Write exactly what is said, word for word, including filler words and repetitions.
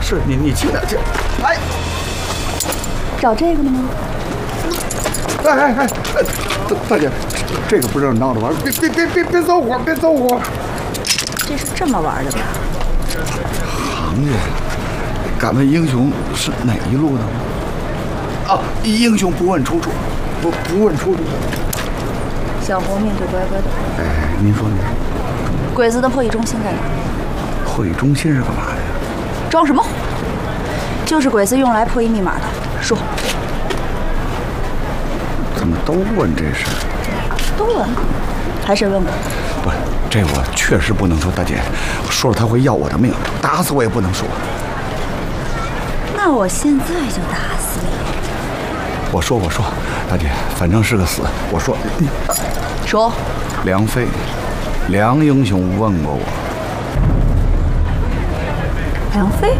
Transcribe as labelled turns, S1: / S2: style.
S1: 是你你轻点轻。哎，
S2: 找这个呢吗？
S1: 哎哎哎，大大姐，这个不是闹着玩，别别别别别走火，别走火。
S2: 这是这么玩的吧？
S1: 行家，敢问英雄是哪一路的吗？啊，英雄不问出处，不不问出处。
S2: 小红命就乖乖的。
S1: 哎，您说您说，
S2: 鬼子的破译中心在哪？
S1: 破译中心是干嘛的呀？
S2: 装什么火？就是鬼子用来破译密码的。说。
S1: 怎么都问这事？
S2: 都问，还是问过？
S1: 不是，这我确实不能说，大姐，说了他会要我的命，打死我也不能说。
S2: 那我现在就打死你！
S1: 我说我说，大姐，反正是个死，我说。
S2: 说。
S1: 梁飞，梁英雄问过我。
S2: 梁飞。